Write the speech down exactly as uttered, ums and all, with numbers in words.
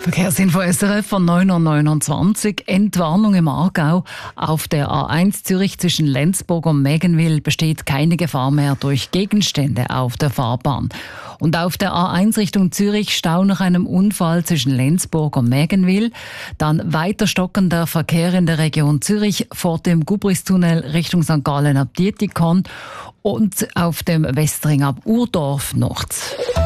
Verkehrsinfo S R F von neun Uhr neunundzwanzig. Entwarnung im Aargau. Auf der A eins Zürich zwischen Lenzburg und Mägenwil besteht keine Gefahr mehr durch Gegenstände auf der Fahrbahn. Und auf der A eins Richtung Zürich Stau nach einem Unfall zwischen Lenzburg und Mägenwil. Dann weiter stockender Verkehr in der Region Zürich vor dem Gubristunnel Richtung Sankt Gallen ab Dietikon und auf dem Westring ab Urdorf noch.